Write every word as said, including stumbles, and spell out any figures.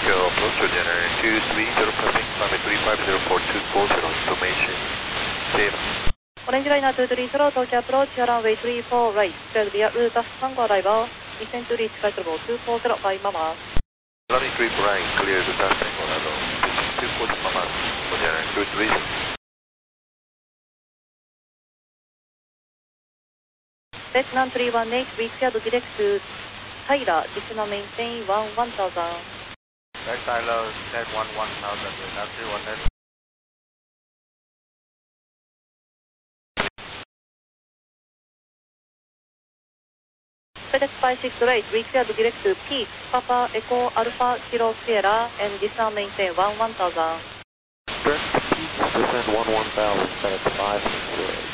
Tokyo approach to January two three zero passing runway three five zero four two four zero information. Save. オレンジライナーにひゃくさんじゅう、東京アプローチ、ランウェイさんじゅうよん、ライト、クリアルータス、タンゴアライバー、にせんとリーチ、フライトロボにひゃくよんじゅう、バイママー。 Runway three four right, clear to task Tango Lado, two four zero Mama, for January two three zero. Vietnam three one eight, we cleared direct to Tyler, additional maintain one one thousand. Back Tyler, set one one thousand, Vietnam three one eight. FedEx five six eight, we cleared direct to Peak, Papa Echo Alpha Kilo Sierra, and additional maintain one one thousand. Direct to Peak, descend one one thousand, FedEx five six eight.